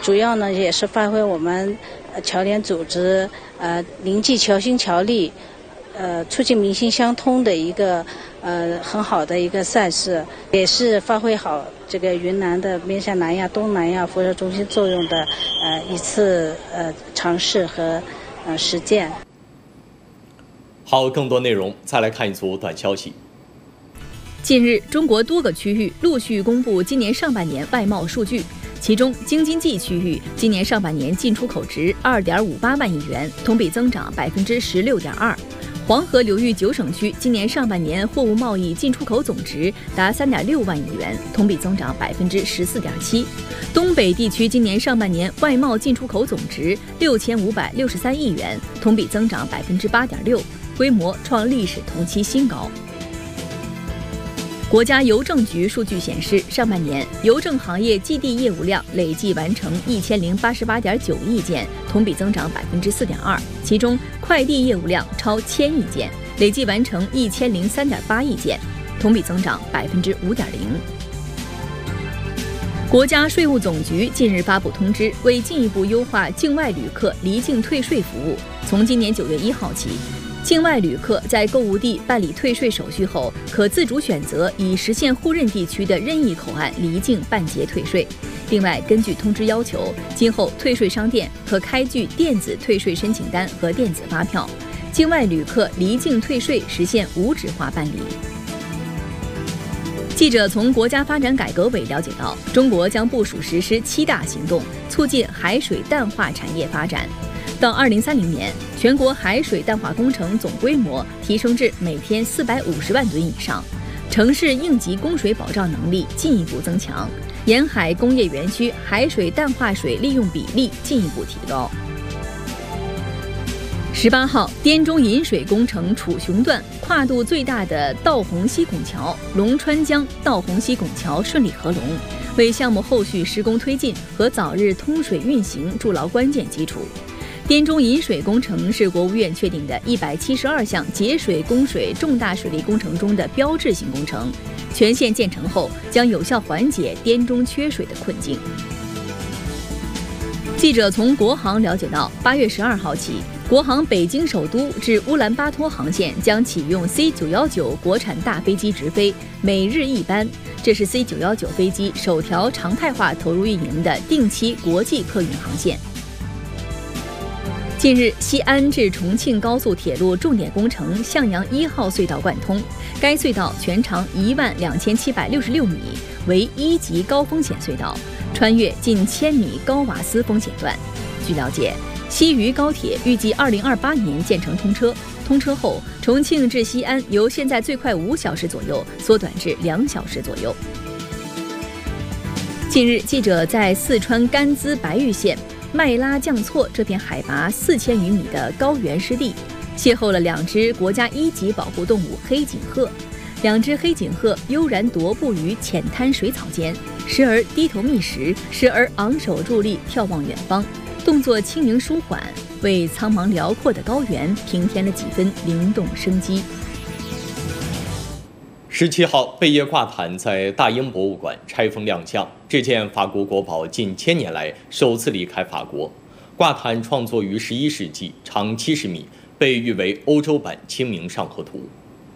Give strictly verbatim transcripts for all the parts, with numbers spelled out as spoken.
主要呢也是发挥我们侨联组织呃凝聚侨心侨力，呃促进民心相通的一个呃很好的一个赛事，也是发挥好这个云南的面向南亚、东南亚辐射中心作用的呃一次呃尝试和呃实践。 好，更多内容再来看一组短消息。 近日，中国多个区域陆续公布今年上半年外贸数据，其中京津冀区域今年上半年进出口值二点五八万亿元，同比增长百分之十六点二。黄河流域九省区今年上半年货物贸易进出口总值达三点六万亿元，同比增长百分之十四点七。东北地区今年上半年外贸进出口总值六千五百六十三亿元，同比增长百分之八点六，规模创历史同期新高。国家邮政局数据显示，上半年邮政行业寄递业务量累计完成一千零八十八点九亿件，同比增长百分之四点二。其中，快递业务量超千亿件，累计完成一千零三点八亿件，同比增长百分之五点零。国家税务总局近日发布通知，为进一步优化境外旅客离境退税服务，从今年九月一号起，境外旅客在购物地办理退税手续后，可自主选择以实现互认地区的任意口岸离境办结退税。另外，根据通知要求，今后退税商店可开具电子退税申请单和电子发票，境外旅客离境退税实现无纸化办理。记者从国家发展改革委了解到，中国将部署实施七大行动，促进海水淡化产业发展。到二零三零年，全国海水淡化工程总规模提升至每天四百五十万吨以上，城市应急供水保障能力进一步增强，沿海工业园区海水淡化水利用比例进一步提高。十八号，滇中引水工程楚雄段跨度最大的道洪溪拱桥龙川江道洪溪拱桥顺利合龙，为项目后续施工推进和早日通水运行筑牢关键基础。滇中引水工程是国务院确定的一百七十二项节水供水重大水利工程中的标志性工程，全线建成后将有效缓解滇中缺水的困境。记者从国航了解到，八月十二号起，国航北京首都至乌兰巴托航线将启用 C 九一九 国产大飞机直飞，每日一班。这是 C 九一九 飞机首条常态化投入运营的定期国际客运航线。近日，西安至重庆高速铁路重点工程向阳一号隧道贯通，该隧道全长一万两千七百六十六米，为一级高风险隧道，穿越近千米高瓦斯风险段。据了解，西渝高铁预计二零二八年建成通车，通车后，重庆至西安由现在最快五小时左右缩短至两小时左右。近日，记者在四川甘孜白玉县麦拉降措这片海拔四千余米的高原湿地，邂逅了两只国家一级保护动物黑颈鹤。两只黑颈鹤悠然踱步于浅滩水草间，时而低头觅食，时而昂首伫立眺望远方，动作轻盈舒缓，为苍茫辽阔的高原平添了几分灵动生机。 十七号，贝叶挂毯在大英博物馆拆封亮相。这件法国国宝近千年来首次离开法国。挂毯创作于十一世纪，长七十米，被誉为欧洲版《清明上河图》。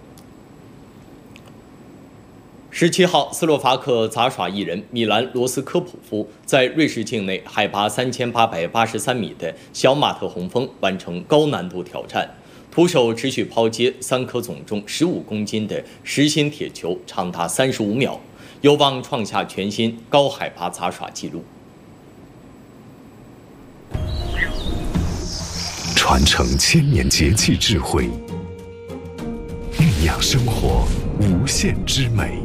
十七号，斯洛伐克杂耍艺人米兰·罗斯科普夫在瑞士境内海拔三千八百八十三米的小马特洪峰完成高难度挑战。徒手持续抛接三颗总重十五公斤的实心铁球，长达三十五秒，有望创下全新高海拔杂耍纪录。 传承千年节气智慧，酝酿生活无限之美。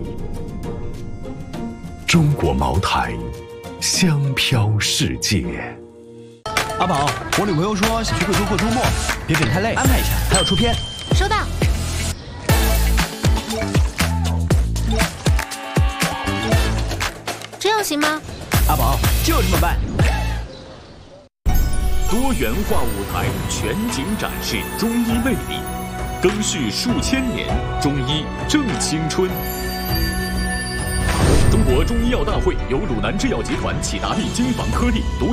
中国茅台，香飘世界。 阿宝，我女朋友说想去贵州过周末，别整太累，安排一下。还有出片， 收到。这样行吗？ 阿宝，就这么办。 多元化舞台全景展示中医魅力，更续数千年，中医正青春。中国中医药大会由鲁南制药集团启达利金仿颗粒独